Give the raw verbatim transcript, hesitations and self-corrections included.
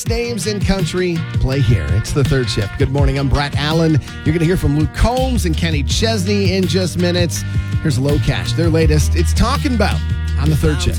Names in country play here. It's the third shift. Good morning. I'm Brett Allen. You're going to hear from Luke Combs and Kenny Chesney in just minutes. Here's Low Cash, their latest. It's Talking About on the third shift.